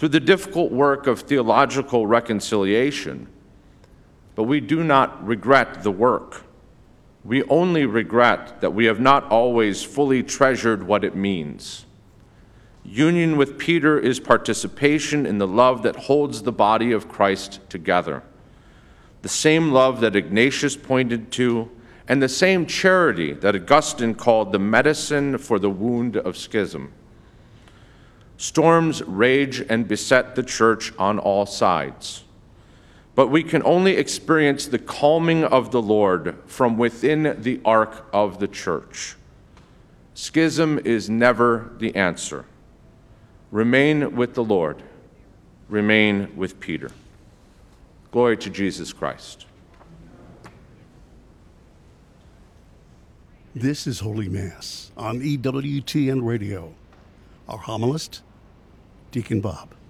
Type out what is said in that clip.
through the difficult work of theological reconciliation, but we do not regret the work. We only regret that we have not always fully treasured what it means. Union with Peter is participation in the love that holds the body of Christ together, the same love that Ignatius pointed to, and the same charity that Augustine called the medicine for the wound of schism. Storms rage and beset the church on all sides, but we can only experience the calming of the Lord from within the ark of the church. Schism is never the answer. Remain with the Lord. Remain with Peter. Glory to Jesus Christ. This is Holy Mass on EWTN Radio. Our homilist, Deacon Bob.